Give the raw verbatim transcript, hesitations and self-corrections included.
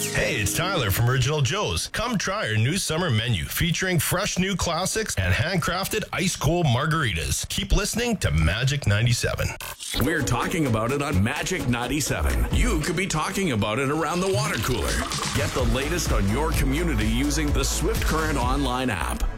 Hey, it's Tyler from Original Joe's. Come try our new summer menu featuring fresh new classics and handcrafted ice-cold margaritas. Keep listening to Magic ninety-seven. We're talking about it on Magic ninety-seven. You could be talking about it around the water cooler. Get the latest on your community using the Swift Current online app.